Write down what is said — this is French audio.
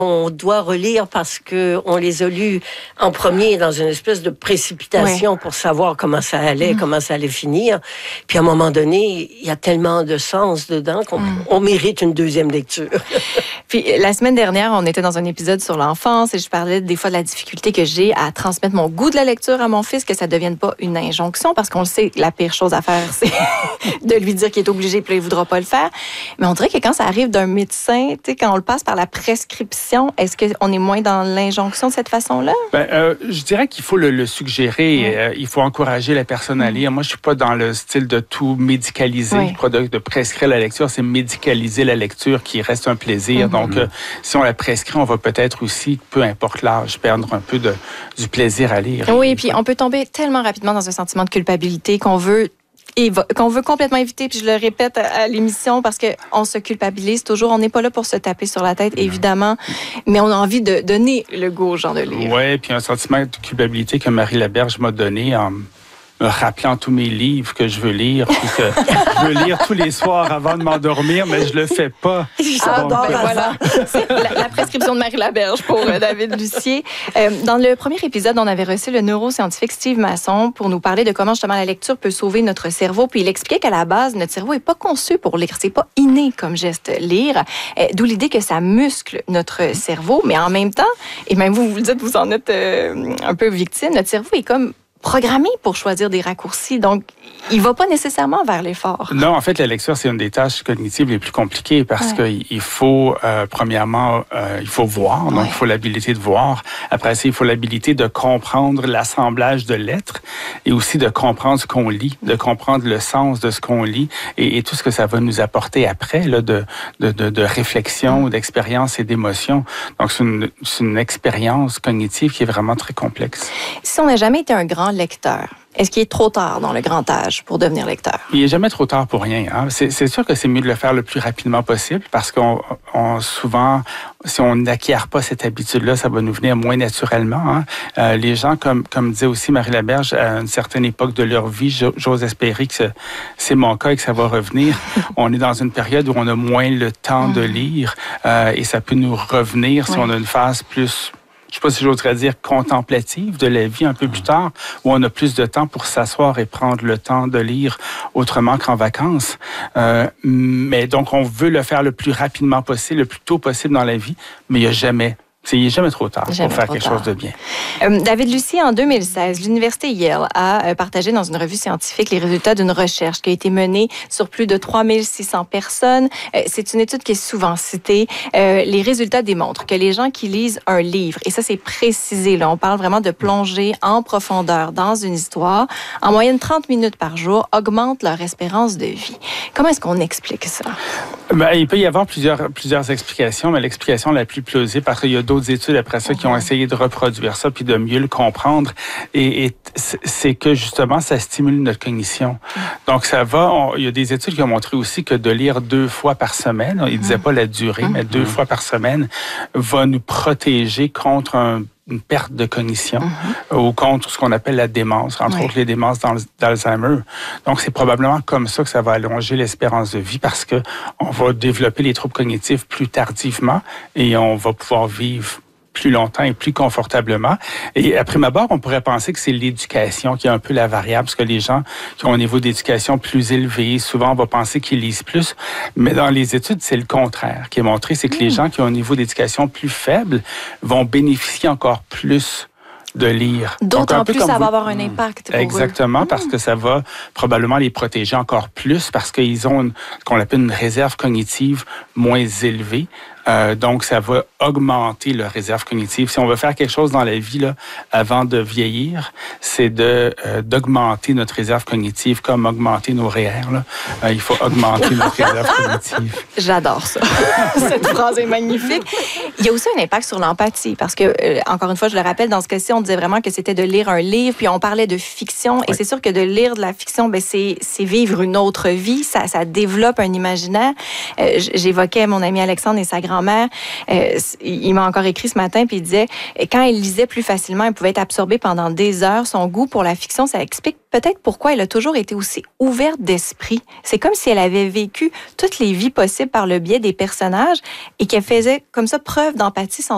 On doit relire parce qu'on les a lus en premier dans une espèce de précipitation pour savoir comment ça allait, comment ça allait finir. Puis à un moment donné, il y a tellement de sens dedans qu'on mérite une deuxième lecture. Puis la semaine dernière, on était dans un épisode sur l'enfance et je parlais des fois de la difficulté que j'ai à transmettre mon goût de la lecture à mon fils, que ça ne devienne pas une injonction, parce qu'on le sait, la pire chose à faire, c'est de lui dire qu'il est obligé, puis là, il ne voudra pas le faire. Mais on dirait que quand ça arrive d'un médecin, quand on le passe par la prescription, est-ce qu'on est moins dans l'injonction de cette façon-là? Je dirais qu'il faut le suggérer. Il faut encourager la personne à lire. Moi, je suis pas dans le style de tout médicaliser, de prescrire la lecture. C'est médicaliser la lecture qui reste un plaisir. Donc, si on la prescrit, on va peut-être aussi, peu importe l'âge, perdre un peu du plaisir à lire. Oui, puis on peut tomber tellement rapidement dans un sentiment de culpabilité qu'on veut complètement éviter, puis je le répète à l'émission parce qu'on se culpabilise toujours. On n'est pas là pour se taper sur la tête, évidemment, mais on a envie de donner le goût aux gens de lire. Oui, puis un sentiment de culpabilité que Marie Laberge m'a donné en me rappelant tous mes livres que je veux lire, puis que je veux lire tous les soirs avant de m'endormir, mais je le fais pas. Voilà. C'est la prescription de Marie Laberge pour David Lucier. Dans le premier épisode, on avait reçu le neuroscientifique Steve Masson pour nous parler de comment justement la lecture peut sauver notre cerveau. Puis il expliquait qu'à la base, notre cerveau est pas conçu pour lire. C'est pas inné comme geste lire. D'où l'idée que ça muscle notre cerveau. Mais en même temps, et même vous le dites, vous en êtes un peu victime, notre cerveau est comme programmé pour choisir des raccourcis. Donc, il ne va pas nécessairement vers l'effort. Non, en fait, la lecture, c'est une des tâches cognitives les plus compliquées parce qu'il faut, premièrement, il faut voir. Donc, il faut l'habilité de voir. Après ça, il faut l'habilité de comprendre l'assemblage de lettres et aussi de comprendre ce qu'on lit, de comprendre le sens de ce qu'on lit et tout ce que ça va nous apporter après, là, de réflexion, d'expérience et d'émotion. Donc, c'est une expérience cognitive qui est vraiment très complexe. Si on n'a jamais été un grand lecteur, est-ce qu'il est trop tard dans le grand âge pour devenir lecteur? Il n'est jamais trop tard pour rien. Hein? C'est sûr que c'est mieux de le faire le plus rapidement possible parce qu'on souvent, si on n'acquiert pas cette habitude-là, ça va nous venir moins naturellement. Hein? Les gens, comme disait aussi Marie Laberge, à une certaine époque de leur vie, j'ose espérer que c'est mon cas et que ça va revenir. On est dans une période où on a moins le temps de lire et ça peut nous revenir si on a une phase plus... Je ne sais pas si j'oserais dire contemplative de la vie un peu plus tard, où on a plus de temps pour s'asseoir et prendre le temps de lire autrement qu'en vacances. Mais donc, on veut le faire le plus rapidement possible, le plus tôt possible dans la vie, mais il n'est jamais trop tard pour faire quelque chose de bien. David Lucier, en 2016, l'Université Yale a partagé dans une revue scientifique les résultats d'une recherche qui a été menée sur plus de 3600 personnes. C'est une étude qui est souvent citée. Les résultats démontrent que les gens qui lisent un livre, et ça c'est précisé, là, on parle vraiment de plonger en profondeur dans une histoire, en moyenne 30 minutes par jour, augmentent leur espérance de vie. Comment est-ce qu'on explique ça? Il peut y avoir plusieurs explications, mais l'explication la plus plausible, parce qu'il y a d'autres études après ça qui ont essayé de reproduire ça puis de mieux le comprendre. Et c'est que justement, ça stimule notre cognition. Donc, il y a des études qui ont montré aussi que de lire 2 fois par semaine, ils ne disaient pas la durée, mais 2 fois par semaine, va nous protéger contre une perte de cognition ou contre ce qu'on appelle la démence, entre autres les démences d'Alzheimer. Donc, c'est probablement comme ça que ça va allonger l'espérance de vie parce que on va développer les troubles cognitifs plus tardivement et on va pouvoir vivre plus longtemps et plus confortablement. Et à prime abord, on pourrait penser que c'est l'éducation qui est un peu la variable, parce que les gens qui ont un niveau d'éducation plus élevé, souvent, on va penser qu'ils lisent plus. Mais dans les études, c'est le contraire qui est montré, c'est que les gens qui ont un niveau d'éducation plus faible vont bénéficier encore plus de lire. D'autant plus, ça va avoir un impact pour Exactement, parce que ça va probablement les protéger encore plus, parce qu'ils ont ce qu'on appelle une réserve cognitive moins élevée. Donc, ça va augmenter leur réserve cognitive. Si on veut faire quelque chose dans la vie là, avant de vieillir, c'est d'augmenter notre réserve cognitive comme augmenter nos REER. Il faut augmenter notre réserve cognitive. J'adore ça. Cette phrase est magnifique. Il y a aussi un impact sur l'empathie parce que, encore une fois, je le rappelle, dans ce cas-ci, on disait vraiment que c'était de lire un livre, puis on parlait de fiction. Et c'est sûr que de lire de la fiction, c'est vivre une autre vie. Ça développe un imaginaire. J'évoquais mon ami Alexandre et sa grand-mère. Il m'a encore écrit ce matin, puis il disait, quand elle lisait plus facilement, elle pouvait être absorbée pendant des heures. Son goût pour la fiction, ça explique peut-être pourquoi elle a toujours été aussi ouverte d'esprit. C'est comme si elle avait vécu toutes les vies possibles par le biais des personnages et qu'elle faisait comme ça preuve d'empathie sans